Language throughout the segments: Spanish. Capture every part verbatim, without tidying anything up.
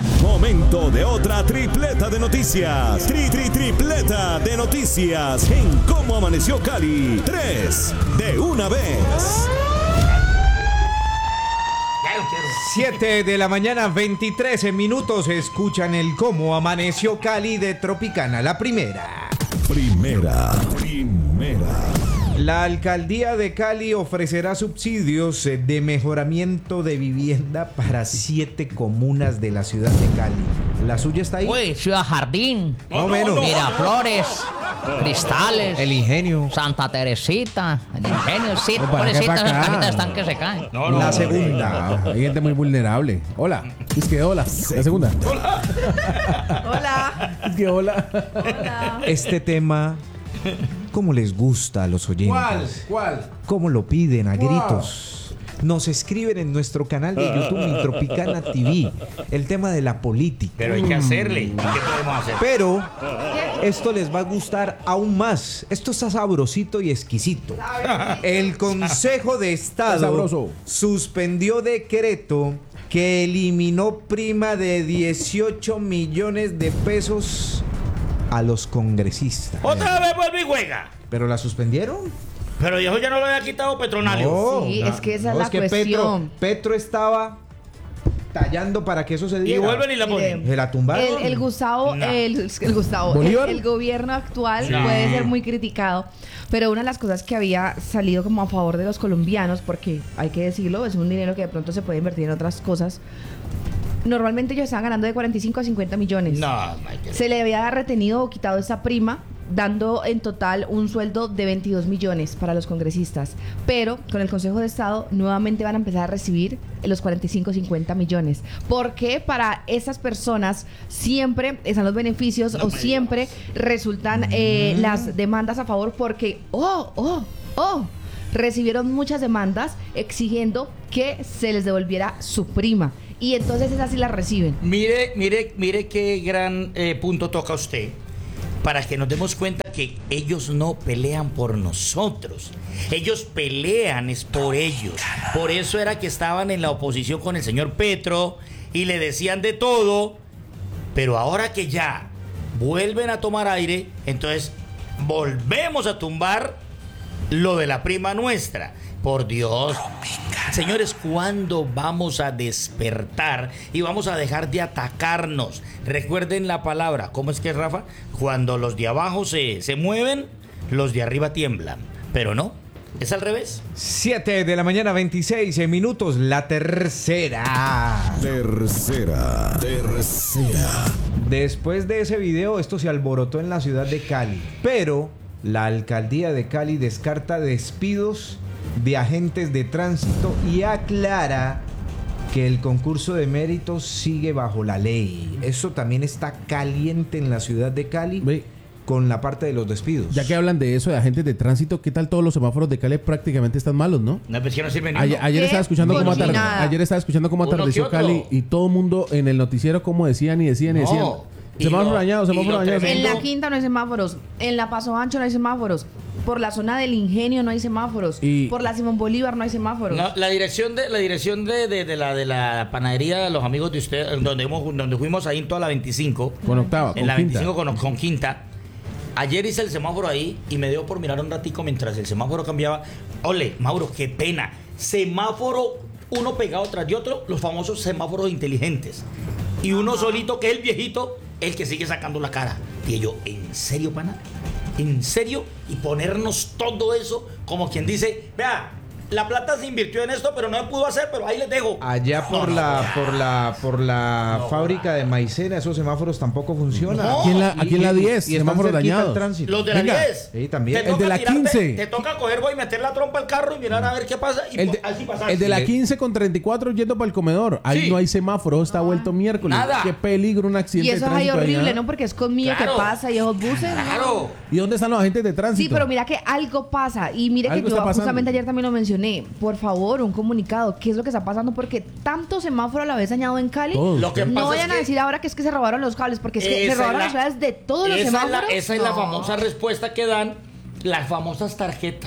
Momento de otra tripleta de noticias. Tri, tri, tripleta de noticias en Cómo Amaneció Cali. Tres de una vez. siete de la mañana, veintitrés minutos. Escuchan el Cómo Amaneció Cali de Tropicana. La primera. Primera. Primera. La alcaldía de Cali ofrecerá subsidios de mejoramiento de vivienda para siete comunas de la ciudad de Cali. ¿La suya está ahí? Uy, Ciudad Jardín, Más o menos. Miraflores, Cristales, El Ingenio. Santa Teresita, el Ingenio, sí, No, ¿para qué pobrecitas, pa' acá? esas casitas están que se caen. No, no, La segunda. Hay gente muy vulnerable. Hola. Es que hola. La segunda. Hola. Es que hola. Hola. Este tema, ¿cómo les gusta a los oyentes? ¿Cuál? ¿Cómo lo piden a ¿Cuál? gritos? Nos escriben en nuestro canal de YouTube, Mi Tropicana T V, el tema de la política. Pero hay que hacerle. ¿Qué podemos hacer? Pero esto les va a gustar aún más. Esto está sabrosito y exquisito. El Consejo de Está Estado sabroso. suspendió decreto que eliminó prima de dieciocho millones de pesos a los congresistas. Otra vez vuelve y juega. ¿Pero la suspendieron? Pero eso ya no lo había quitado Petronalio. No, Sí, no, es que esa es no, la que cuestión. Petro, Petro estaba tallando para que eso se Y diera. vuelven y la ponen. Se la tumbaron. El, el Gustavo, No. el, el Gustavo, el, ¿Bolívar? el gobierno actual Sí. puede ser muy criticado, pero una de las cosas que había salido como a favor de los colombianos, porque hay que decirlo, es un dinero que de pronto se puede invertir en otras cosas. Normalmente ellos estaban ganando de cuarenta y cinco a cincuenta millones. No, Michael. Se le había retenido o quitado esa prima, dando en total un sueldo de veintidós millones para los congresistas. Pero con el Consejo de Estado nuevamente van a empezar a recibir los cuarenta y cinco a cincuenta millones. Porque para esas personas siempre están los beneficios No o me siempre resultan eh, las demandas a favor porque, oh, oh, oh, recibieron muchas demandas exigiendo que se les devolviera su prima. Y entonces esas sí las reciben. Mire, mire, mire qué gran eh, punto toca usted. Para que nos demos cuenta que ellos no pelean por nosotros. Ellos pelean es por ellos. Por eso era que estaban en la oposición con el señor Petro y le decían de todo. Pero ahora que ya vuelven a tomar aire, entonces volvemos a tumbar lo de la prima nuestra. Por Dios. Señores, ¿cuándo vamos a despertar y vamos a dejar de atacarnos? Recuerden la palabra, ¿cómo es que es, Rafa? Cuando los de abajo se, se mueven, los de arriba tiemblan. Pero no, es al revés. siete de la mañana, veintiséis minutos. La tercera. Tercera. Tercera. Después de ese video, esto se alborotó en la ciudad de Cali. Pero la alcaldía de Cali descarta despidos de agentes de tránsito y aclara que el concurso de méritos sigue bajo la ley. Eso también está caliente en la ciudad de Cali. Ve, Con la parte de los despidos. ya que hablan de eso, de agentes de tránsito, ¿qué tal todos los semáforos de Cali prácticamente están malos, no? No, pues que no sirve ni Ayer, uno. ayer ¿Qué? estaba escuchando cómo atar- Cochinada. ayer estaba escuchando cómo Uno atardeció que otro. Cali y todo el mundo en el noticiero como decían y decían y No. decían. Y Semáforo lo- dañado, y semáforo lo dañado. tremendo- En la Quinta no hay semáforos, en la Paso Ancho no hay semáforos, por la zona del Ingenio no hay semáforos, Y- por la Simón Bolívar no hay semáforos. No, la dirección de la dirección de, de, de la de la panadería de los amigos de usted, donde hemos, donde fuimos ahí en toda la veinticinco, Con octava, en con la quinta. veinticinco con, con quinta. Ayer hice el semáforo ahí y me dio por mirar un ratico mientras el semáforo cambiaba. Ole, Mauro, qué pena. Semáforo uno pegado tras de otro, los famosos semáforos inteligentes. Y uno solito que es el viejito, el que sigue sacando la cara. Y yo, ¿en serio, pana? ¿En serio? Y ponernos todo eso como quien dice, vea, la plata se invirtió en esto, pero no se pudo hacer, pero ahí les dejo. Allá por No, no, la no. por la por la No, fábrica de maicena, esos semáforos tampoco funcionan. No. Aquí en la, aquí en la Y- y- diez, y están semáforos cerquita al dañados. tránsito. Los de la Venga. diez. Sí, también. Te El toca de la tirarte- quince. Te toca coger, voy, meter la trompa al carro y mirar a ver qué pasa. Y El po- de, así pasar. el de la Sí. quince con treinta y cuatro yendo para el comedor. Ahí Sí. no hay semáforo, está vuelto miércoles. Nada. Qué peligro un accidente Y eso es de ahí tránsito horrible, allá. ¿no? Porque es conmigo Claro. que pasa y esos buses. Claro. ¿Y dónde están los agentes de tránsito? Sí, pero mira que algo pasa. Y mire que Algo yo está pasando. justamente ayer también lo mencioné. Por favor, un comunicado. ¿Qué es lo que está pasando? Porque tanto semáforo a la vez dañado en Cali. Todos. Lo que No pasa vayan es a que decir ahora que es que se robaron los cables. Porque es que esa se robaron es las la- claves de todos los esa es la- semáforos. esa es la No. famosa respuesta que dan las famosas tarjetas.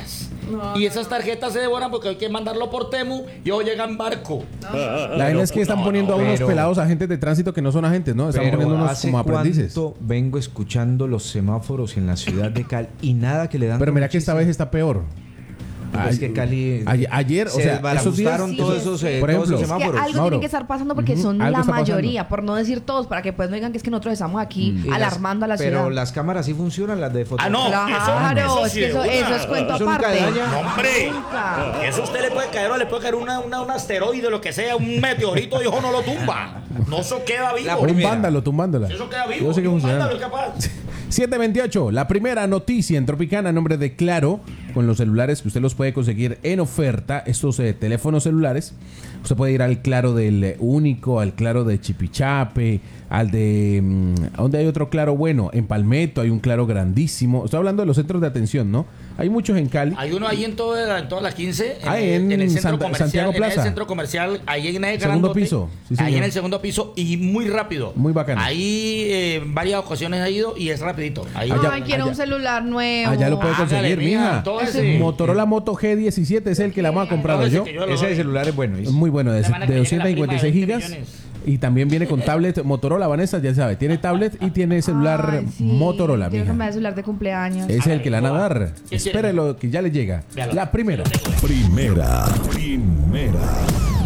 y esas tarjetas se devoran porque hay que mandarlo por Temu y hoy llega en barco. La verdad es que están poniendo a unos pero- pelados agentes de tránsito que no son agentes, ¿no? Están Pero poniendo unos ¿hace como aprendices. cuánto vengo escuchando los semáforos en la ciudad de Cali y nada que le dan? Pero mira que esta vez está peor. Pero es que Cali Ayer, ayer, o se sea, esos días, desbarajustaron todos esos, eh, por todos ejemplo, esos Es que semáforos. algo Mauro. tiene que estar pasando porque Ujú, son algo la está pasando. mayoría, por no decir todos, para que pues no digan que es que nosotros estamos aquí Y las- alarmando a la pero ciudad. las cámaras sí funcionan, las de foto. Ah, no. Claro, Eso es sí que de eso, una. eso es cuento Eso nunca aparte. daña. No, hombre. Nunca. Eso a usted le puede caer o le puede caer una, una- un asteroide, lo que sea, un meteorito y eso no lo tumba. No, eso queda vivo. La un primera. vándalo, tumbándola. Eso queda vivo. Yo sé que y un funciona. vándalo es capaz. siete veintiocho, la primera noticia en Tropicana, en nombre de Claro, con los celulares que usted los puede conseguir en oferta, estos eh, teléfonos celulares. Usted puede ir al Claro del eh, Único, al Claro de Chipichape, al de... mm, ¿dónde hay otro Claro bueno? En Palmetto hay un Claro grandísimo. Estoy hablando de los centros de atención, ¿no? Hay muchos en Cali. Hay uno ahí en, toda, en todas las quince. Ah, el- en el centro Santa- comercial. Santiago En Plaza. el centro comercial, ahí en el Segundo grandote, piso. Sí, ahí señor. en el segundo piso y muy rápido. Muy bacano. Ahí eh, en varias ocasiones ha ido y es rapidito. Ahí Allá- Ay, quiero allá- un celular nuevo. Allá lo puede Hágale, conseguir, mija, mija. entonces. Motorola Moto G diecisiete es el que la vamos a comprar Entonces, yo. que yo lo Ese doy. celular es bueno. Es ¿viste? muy bueno, de, Le van a de caer doscientos cincuenta y seis la prima de gigas. veinte millones. Y también viene con tablet Motorola, Vanessa, ya sabe. Tiene tablet y tiene celular Ay, sí, Motorola, quiero que me mija. dé celular de cumpleaños. Ese es el que le van a dar. ¿Qué quiere? Espérelo, que ya le llega. Véalo. La primera. Primera, primera.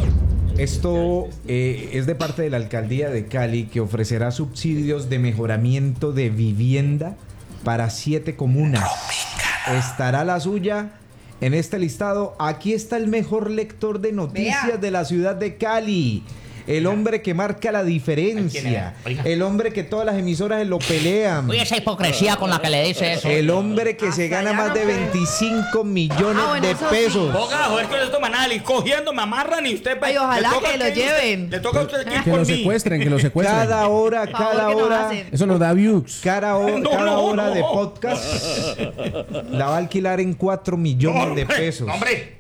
Esto eh, es de parte de la alcaldía de Cali, que ofrecerá subsidios de mejoramiento de vivienda para siete comunas. ¿Estará la suya en este listado? Aquí está el mejor lector de noticias Vea. de la ciudad de Cali. El hombre que marca la ¿Quién diferencia. era? Oiga. El hombre que todas las emisoras lo pelean. Oye, esa hipocresía con la que le dice eso. El hombre que se Hasta gana allá más no de puede. veinticinco millones Ah, bueno, de eso sí. pesos. Boga, joder, que esto manal, cogiendo, me amarran y usted... Ay, le ojalá toca que lo usted- lleven. Le toca a usted ir Que por lo mí. secuestren, que lo secuestren. Cada hora, Por favor, cada que nos hora. hacen. Eso nos da views. Cada, hora, No, cada no, hora no. de podcast la va a alquilar en cuatro millones de Hombre, pesos. Hombre,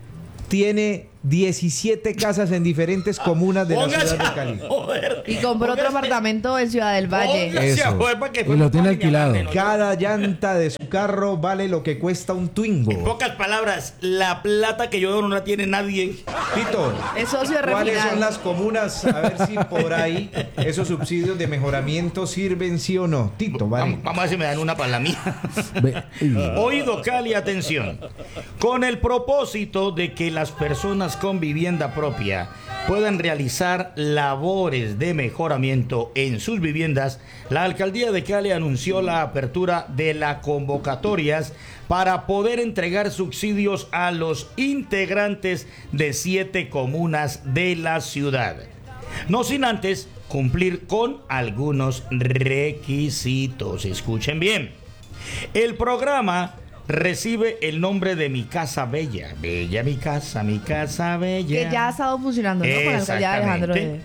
Tiene diecisiete casas en diferentes comunas de la póngase ciudad de a Cali. joder. Y compró otro Póngase- apartamento en Ciudad del Valle. póngase a Eso. joder para que Y fue lo papá tiene y me alquilado. mande, ¿no? Cada llanta de su carro vale lo que cuesta un En Twingo. pocas palabras, la plata que yo doy no la tiene nadie. Tito, Es socio de ¿cuáles Refinal. son las comunas? A ver si por ahí esos subsidios de mejoramiento sirven sí o no. Tito, vale. Vamos, vamos a ver si me dan una para la mía. Ve- y- Oído Cali, atención. Con el propósito de que las personas con vivienda propia puedan realizar labores de mejoramiento en sus viviendas, la alcaldía de Cali anunció la apertura de las convocatorias para poder entregar subsidios a los integrantes de siete comunas de la ciudad. No sin antes cumplir con algunos requisitos. Escuchen bien. El programa recibe el nombre de Mi Casa Bella. Bella mi casa, mi casa bella. Que ya ha estado funcionando, ¿no? Con la alcaldía de Alejandro. Exactamente.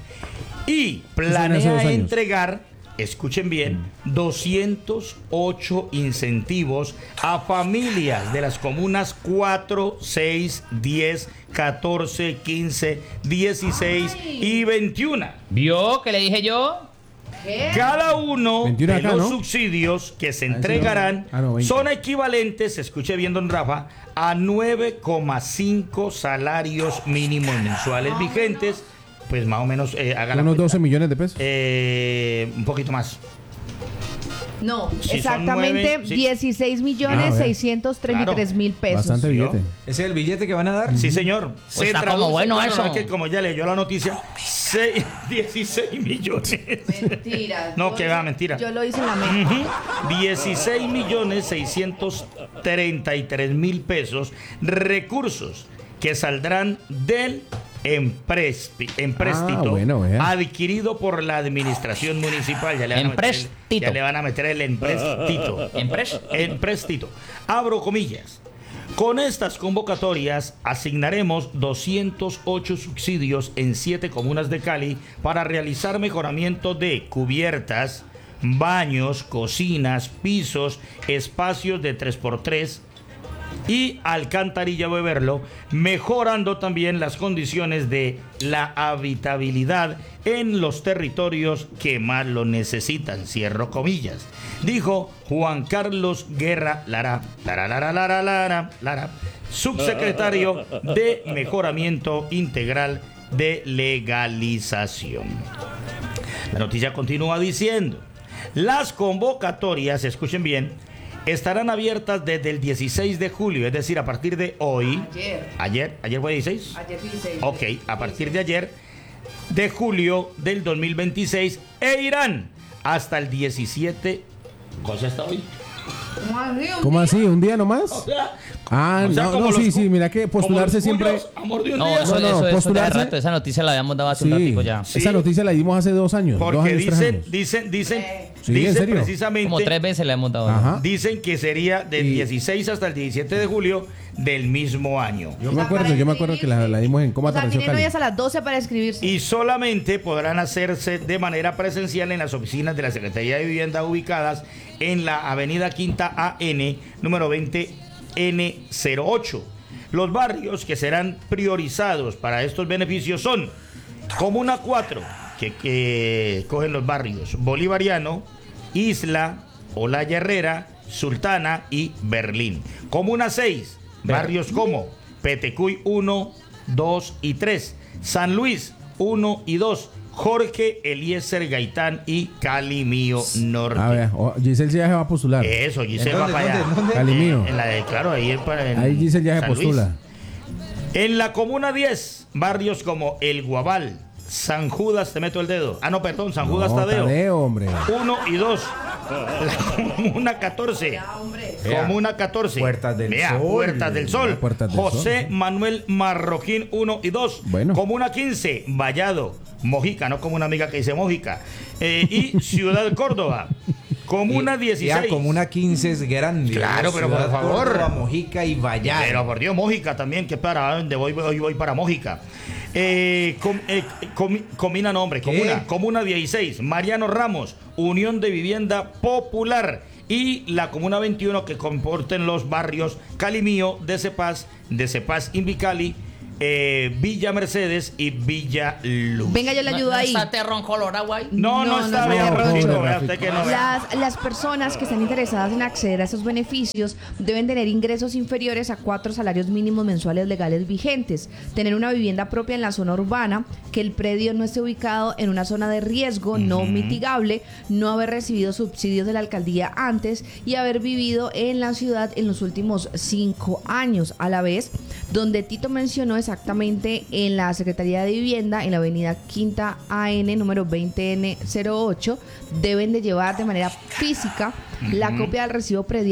Y hace dos planea años. entregar, escuchen bien, doscientos ocho incentivos a familias de las comunas cuatro, seis, diez, catorce, quince, dieciséis y veintiuno. ¿Vio que le dije yo? ¿Qué? Cada uno veintiuno de acá, los ¿no? subsidios que se Ah, ese entregarán no. Ah, no, veinte. son equivalentes, escuche bien, don Rafa, a nueve coma cinco salarios mínimos mensuales vigentes. Pues más o menos, eh, haga la Unos cuenta. doce millones de pesos. Eh, un poquito más. No, Si son exactamente nueve, sí. dieciséis Ah, millones a ver. seiscientos treinta y tres mil pesos. Bastante ¿sí, billete. no? ¿Ese es el billete que van a dar? Sí, señor. Pues está como bueno claro, eso. no, es que como ya leyó la noticia, seis, dieciséis millones. Mentira. No, Yo- que va, mentira. Yo lo hice en la mente. Ujú. dieciséis millones seiscientos treinta y tres mil pesos, recursos que saldrán del emprespi- empréstito Ah, bueno, vea. adquirido por la administración municipal. Ya le van a meter el, Empréstito. ya le van a meter el empréstito. Empres- Empréstito. Abro comillas. Con estas convocatorias asignaremos doscientos ocho subsidios en siete comunas de Cali para realizar mejoramiento de cubiertas, baños, cocinas, pisos, espacios de tres por tres y Alcantarilla Beberlo, mejorando también las condiciones de la habitabilidad en los territorios que más lo necesitan, cierro comillas, dijo Juan Carlos Guerra Lara, Lara, Lara, Lara, Lara, Lara, subsecretario de Mejoramiento Integral de Legalización. La noticia continúa diciendo: las convocatorias, escuchen bien, estarán abiertas desde el dieciséis de julio, es decir, a partir de hoy. Ayer. ¿Ayer? ¿Ayer fue dieciséis? Ayer dieciséis. Ok, a partir de ayer de julio del dos mil veintiséis e irán hasta el diecisiete. ¿Cosa está hoy? ¿Cómo así? ¿Un día nomás? O sea, Ah, o sea, no, como no, los sí, cu- sí, mira que como postularse los siempre... culos, amor de un No, día. eso, No, no, eso, eso de postularse- rato, esa noticia la habíamos dado hace un Sí, ratico ya. Sí. esa noticia la dimos hace dos años. dos Porque años, tres dicen, años. dicen, dicen, Sí, ¿en dicen serio? precisamente, Como tres veces la hemos dado. ya. Ajá. dicen que sería del Y- dieciséis hasta el diecisiete de julio del mismo año. Yo me acuerdo, yo me acuerdo que la, la dimos en Cómo O sea, Atardeció tienen Cali. hoy hasta las doce para escribirse. Y solamente podrán hacerse de manera presencial en las oficinas de la Secretaría de Vivienda ubicadas en la Avenida Quinta A N, número veinte N cero ocho. Los barrios que serán priorizados para estos beneficios son Comuna cuatro, que, que cogen los barrios Bolivariano, Isla, Olaya Herrera, Sultana y Berlín. Comuna seis, barrios como Petecuy uno, dos y tres, San Luis uno y dos, Jorge Eliezer Gaitán y Calimío Norte. A ver, oh, Giselle ya se va a postular. Eso, Giselle ¿En va dónde, para allá. dónde, dónde? Calimío. En la de, claro, ahí, para, en Ahí Giselle ya se San Luis. postula. En la Comuna diez, barrios como El Guabal, San Judas, te meto el dedo. Ah, no, perdón, San Judas No, Tadeo. Tadeo, hombre. uno y dos. La Comuna catorce. Vea. Comuna catorce. Puertas del Vea, Sol. Puertas del Sol. Vea, Puertas del José Sol. Manuel Marroquín uno y dos. Bueno. Comuna quince, Vallado, Mojica, no como una amiga que dice Mojica. Eh, y Ciudad Córdoba. Comuna dieciséis. Ya, Comuna quince es grande. Claro, pero por Ciudad favor. Córdoba, Mojica y Vallar. Pero por Dios, Mójica también, que para donde voy, voy, voy para Mójica. Eh, com, eh, com, comina nombre, ¿Qué? comuna, comuna dieciséis, Mariano Ramos, Unión de Vivienda Popular. Y la Comuna veintiuno, que comporten los barrios Calimío, de Cepaz, de Cepaz Invicali, eh, Villa Mercedes y Villa Luz. Venga, yo le ayudo ¿No, ahí. ¿No está Terrón Colorado ahí? No, no, No, está no, bien, no, Rodrigo, no, vea no, usted que no ve. Las, las personas que están interesadas en acceder a esos beneficios deben tener ingresos inferiores a cuatro salarios mínimos mensuales legales vigentes, tener una vivienda propia en la zona urbana, que el predio no esté ubicado en una zona de riesgo no mitigable, no haber recibido subsidios de la alcaldía antes y haber vivido en la ciudad en los últimos cinco años. A la vez, donde Tito mencionó exactamente en la Secretaría de Vivienda, en la avenida Quinta A N, número veinte N cero ocho, deben de llevar de manera física la copia del recibo predial